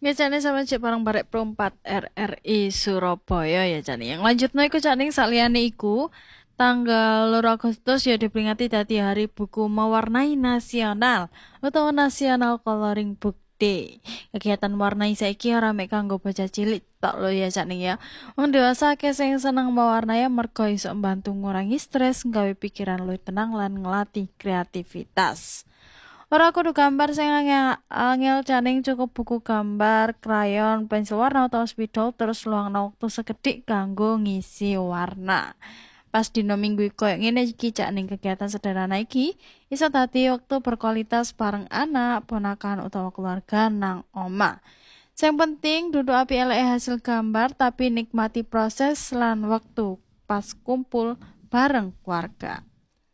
Biasanya sama cek barang barek perempat RRI Surabaya ya Cani. Yang lanjutnya iku Cani saliyane iku tanggal 2 Agustus ya diperingati dadi Hari Buku Mewarnai Nasional utawa National Coloring Book Day. Kegiatan warnai saiki ora mek kanggo bocah cilik tok lho ya Cani ya. Wong dewasa akeh sing seneng mewarnai merga iso mbantu ngurangi stres, nggawe pikiran luwih tenang lan ngelatih kreativitas. Ora kudu gambar sing angel janing cukup buku gambar, krayon, pensil warna atau spidol terus luangno wektu sekedhik kanggo ngisi warna. Pas dino minggu koyo ngene iki cak ning kegiatan sederhana iki iso dadi wektu berkualitas bareng anak, ponakan utawa keluarga nang omah. Sing penting dudu api elek hasil gambar tapi nikmati proses lan waktu pas kumpul bareng keluarga.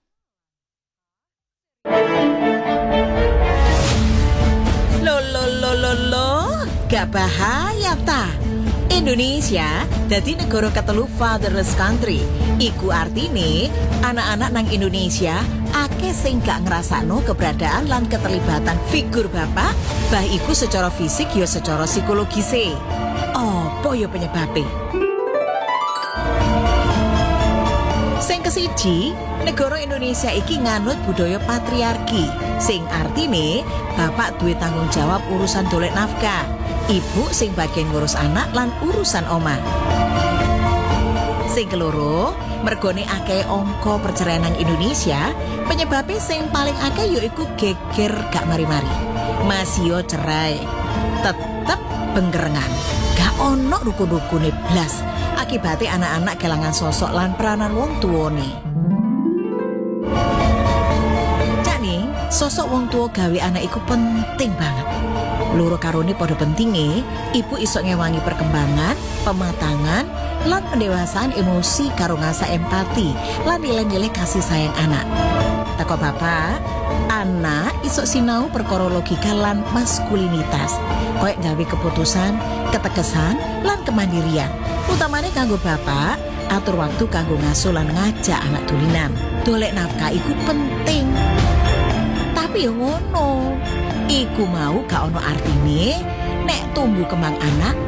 Lo, gak bahaya ta? Indonesia dadi negara ketelu fatherless country. Iku artine anak-anak nang Indonesia akeh sing gak ngrasakno keberadaan lan keterlibatan figur bapak, bah iku secara fisik ya secara psikologise. Apa ya penyebabe? Sing kesiji, negara Indonesia iki nganut budaya patriarki, sing artine bapak duwe tanggung jawab urusan dolek nafkah, ibu sing bagian ngurus anak lan urusan omah. Sing keloro, mergone akeh angka perceraian nang Indonesia, penyebabnya sing paling akeh yaiku geger gak mari-mari. Masih cerai, tetep benggerengan, gak ono rukun-rukune blas. Akibatnya anak-anak kelangan sosok lan peranan wong tuwane. Cak nih, sosok wong tua gawe anak iku penting banget. Loro karone padha pentinge, ibu iso ngewangi perkembangan, pematangan, lan pendewasaan emosi karo ngasa empati, lan nilai-nilai kasih sayang anak. Teko bapak, anak iso sinau perkara logika lan maskulinitas, koyok gawe keputusan, ketegesan, lan kemandirian. Utamane kanggo bapak, atur waktu kanggo ngasuh lan ngajak anak tulinan. Dolek nafkah iku penting. Tapi yang ngono, iku mau gak ono artine nek tumbuh kembang anak